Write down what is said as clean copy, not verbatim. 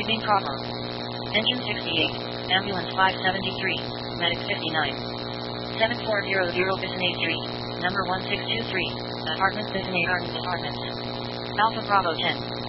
Main problem. Engine 68, Ambulance 573, Medic 59. 7400 Bisonay Street, number 1623, Apartment Bisonay Gardens Apartments. Alpha Bravo 10.